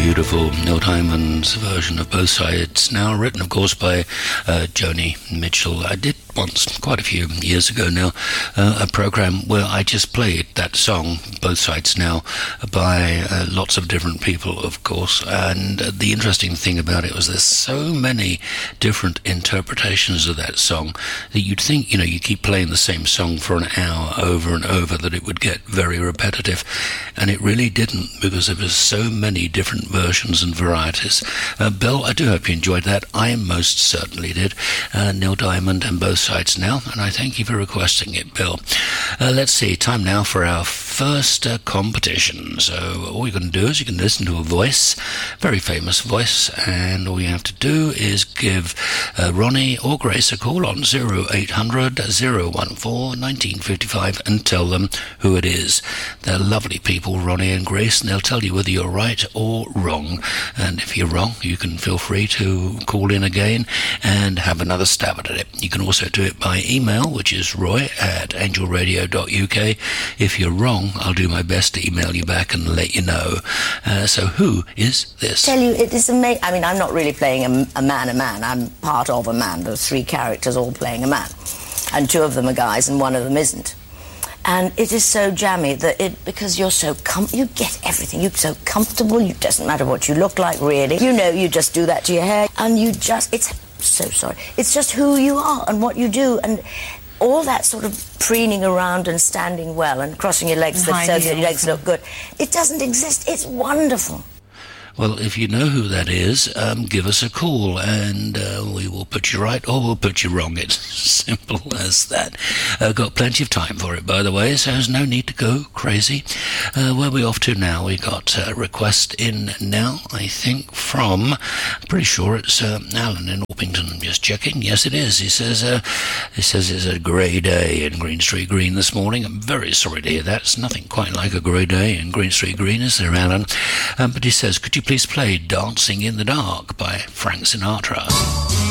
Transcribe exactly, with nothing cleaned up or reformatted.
beautiful Neil Diamond's version of Both Sides Now, written of course by uh, Joni Mitchell. I did once, quite a few years ago now, uh, a program where I just played that song, Both Sides Now, by uh, lots of different people, of course. And uh, the interesting thing about it was there's so many different interpretations of that song that you'd think, you know, you keep playing the same song for an hour over and over, that it would get very repetitive. And it really didn't, because there was so many different versions and varieties. Uh, Bill, I do hope you enjoyed that. I most certainly did. Uh, Neil Diamond and Both Sides Now, and I thank you for requesting it, Bill. Uh, let's see, time now for our first uh, competition. So all you're going to do is you can listen to a voice, very famous voice, and all you have to do is give uh, Ronnie or Grace a call on oh eight hundred, oh one four, nineteen fifty-five and tell them who it is. They're lovely people, Ronnie and Grace, and they'll tell you whether you're right or wrong. And if you're wrong, you can feel free to call in again and have another stab at it. You can also do it by email, which is roy at angel radio dot u k. If you're wrong, I'll do my best to email you back and let you know. Uh, so who is this? Tell you, it is amazing. I mean, I'm not really playing a, a man a man. I'm part of a man. There's three characters all playing a man. And two of them are guys and one of them isn't. And it is so jammy that it, because you're so com- you get everything. You're so comfortable. It doesn't matter what you look like, really. You know, you just do that to your hair. And you just, it's so sorry. It's just who you are and what you do. And all that sort of preening around and standing well and crossing your legs that so your legs look good. It doesn't exist. It's wonderful. Well, if you know who that is, um, give us a call and uh, we will put you right or we'll put you wrong. It's simple as that. Uh, got plenty of time for it, by the way, so there's no need to go crazy. Uh, where are we off to now? We got a request in now, I think, from, I'm pretty sure it's uh, Alan in Orpington. Just checking. Yes, it is. He says, uh, he says it's a grey day in Green Street Green this morning. I'm very sorry to hear that. It's nothing quite like a grey day in Green Street Green, is there, Alan? Um, but he says, could you please play Dancing in the Dark by Frank Sinatra?